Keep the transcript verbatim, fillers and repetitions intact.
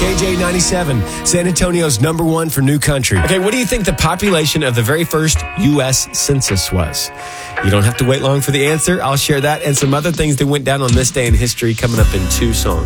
K J ninety-seven, San Antonio's number one for new country. Okay, what do you think the population of the very first U S census was? You don't have to wait long for the answer. I'll share that and some other things that went down on this day in history coming up in two songs.